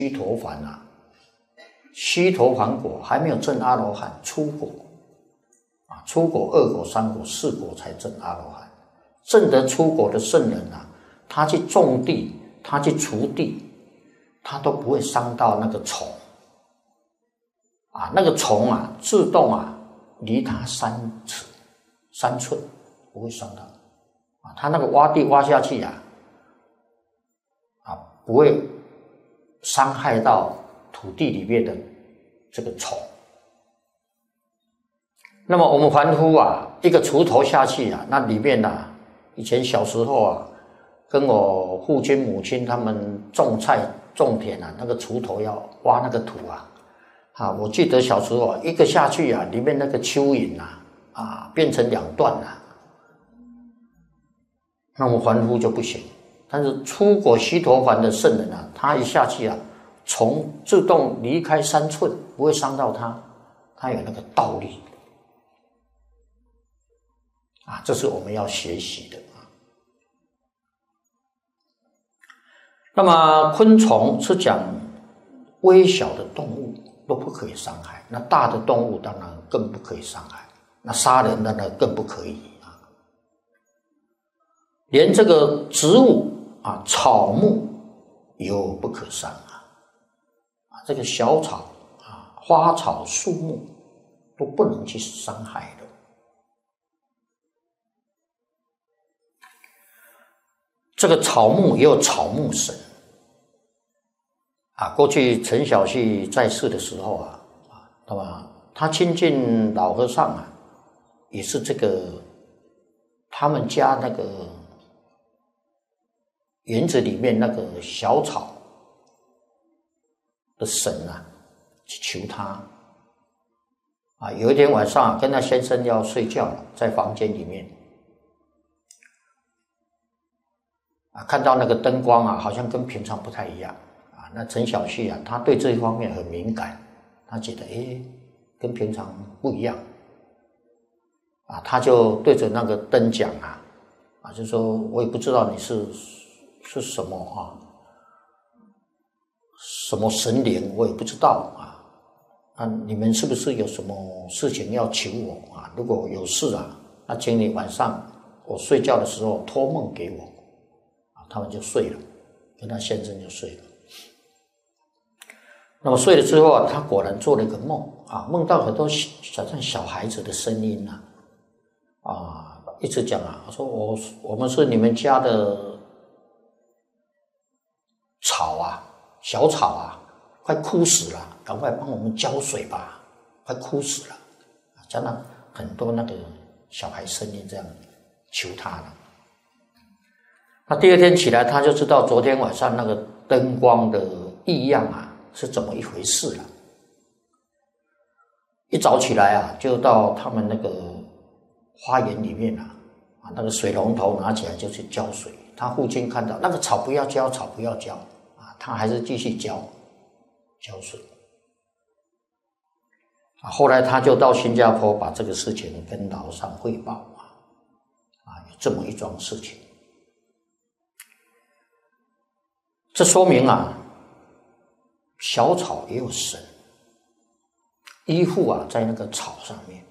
须陀洹啊，须陀洹果还没有证阿罗汉，出果啊，出果、二果、三果、四果才证阿罗汉。证得出果的圣人啊，他去种地，他去除地，他都不会伤到那个虫啊，那个虫啊，自动啊离他3寸，不会伤到啊。他那个挖地挖下去啊，不会伤害到土地里面的这个虫。那么我们凡夫啊，一个锄头下去啊，那里面啊，以前小时候啊，跟我父亲母亲他们种菜种田啊，那个锄头要挖那个土啊，我记得小时候啊，一个下去啊，里面那个蚯蚓变成2段了。那我们凡夫就不行。但是出果须陀洹的圣人啊，他一下去啊，虫自动离开3寸，不会伤到他，他有那个道力啊，这是我们要学习的啊。那么昆虫是讲微小的动物都不可以伤害，那大的动物当然更不可以伤害，那杀人的呢更不可以啊。连这个植物啊，草木有不可伤这个小草啊、花草树木都不能去伤害的。这个草木也有草木神啊。过去陈小旭在世的时候那么他亲近老和尚啊，也是这个他们家那个园子里面那个小草的神啊，去求他有一天晚上跟他先生要睡觉了，在房间里面看到那个灯光好像跟平常不太一样那陈小旭他对这一方面很敏感，他觉得跟平常不一样他就对着那个灯讲就说我也不知道你是什么什么神灵，我也不知道你们是不是有什么事情要求我如果有事那请你晚上我睡觉的时候托梦给我他们就睡了，跟他先生就睡了。那么睡了之后他果然做了一个梦梦到很多好像小孩子的声音一直讲说我们是你们家的草小草快枯死了，赶快帮我们浇水吧，快枯死了。这样很多那个小孩声音这样求他了。那第二天起来，他就知道昨天晚上那个灯光的异样是怎么一回事了。一早起来就到他们那个花园里面那个水龙头拿起来就去浇水。他父亲看到那个草不要浇，草不要浇他还是继续浇水后来他就到新加坡把这个事情跟老和尚汇报有这么一桩事情。这说明小草也有神依附在那个草上面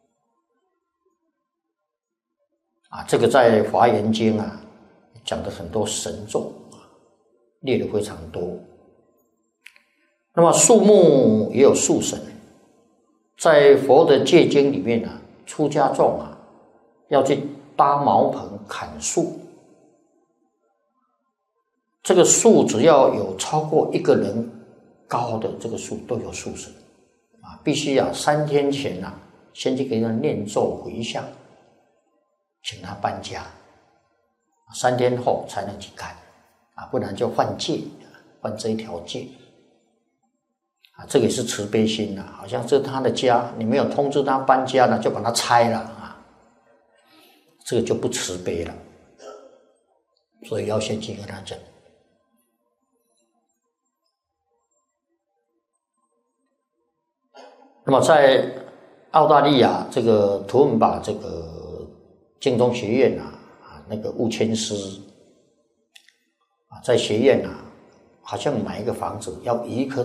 这个在华严经讲的很多神咒列的非常多。那么树木也有树神，在佛的戒经里面出家众要去搭茅棚砍树，这个树只要有超过1个人高的这个树都有树神必须3天前先去给他念咒回向，请他搬家，3天后才能去砍不然就换戒，换这一条戒这个也是慈悲心好像是他的家，你没有通知他搬家就把它拆了这个就不慈悲了，所以要先去跟他讲。那么在澳大利亚这个图文巴这个净宗学院那个悟谦师在学院好像买一个房子要1颗